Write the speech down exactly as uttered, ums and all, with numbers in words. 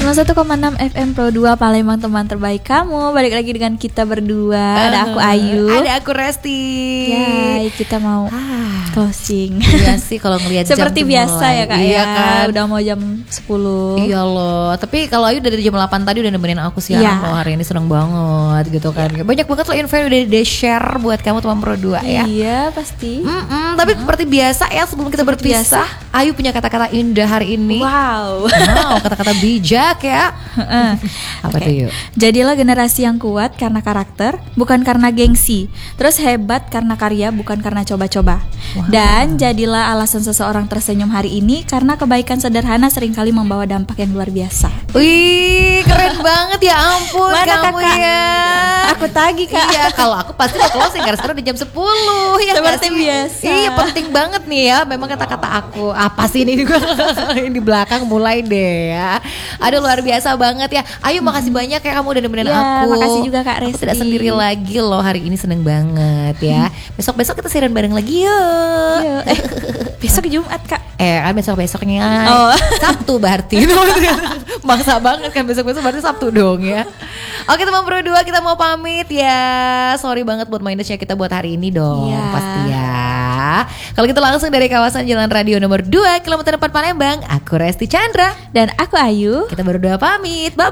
sembilan puluh satu koma enam F M Pro dua Palembang, teman terbaik kamu. Balik lagi dengan kita berdua. Ada aku Ayu, ada aku Resti. Ya, kita mau ah. closing. Iya sih kalau ngelihat jam seperti biasa mulai. ya Kak. Iya ya kan? Udah mau jam sepuluh. Iya loh. Tapi kalau Ayu dari jam delapan tadi udah nemenin aku siang ya. loh. Hari ini seneng banget gitu kan. Ya. Banyak banget loh info yang udah di share buat kamu teman Pro dua ya. Iya pasti. Mm-mm, Tapi mm-hmm. seperti biasa ya, sebelum kita seperti berpisah biasa. Ayu punya kata-kata indah hari ini. Wow, wow kata-kata bijak ya. Apa okay. tuh yuk? Jadilah generasi yang kuat karena karakter, bukan karena gengsi. Terus hebat karena karya, bukan karena coba-coba. Wow. Dan jadilah alasan seseorang tersenyum hari ini karena kebaikan sederhana seringkali membawa dampak yang luar biasa. Wih, keren banget ya ampun. Mana kamu kakak? Ya. Aku tagi Kak. Iya, kalau aku pasti mau closing karena sekarang udah jam sepuluh ya. Seperti biasa. Iya, penting banget nih ya. Memang kata-kata aku apa sih ini juga di belakang mulai deh ya. Aduh luar biasa banget ya. Ayu makasih banyak ya kamu udah nemenin ya, aku. Makasih juga Kak Resti. Aku tidak sendiri lagi loh hari ini, seneng banget ya. Besok-besok kita siaran bareng lagi yuk. Yuk. Eh, besok Jumat Kak. Eh kan besok-besoknya oh. Sabtu berarti. Maksa banget kan besok-besok berarti Sabtu dong ya. Oke teman Pro dua, kita mau pamit ya. Sorry banget buat minusnya kita buat hari ini dong ya. Pasti ya. Kalau gitu langsung dari kawasan Jalan Radio nomor dua kilometer empat Palembang, aku Resti Chandra dan aku Ayu. Kita berdua pamit. Bye.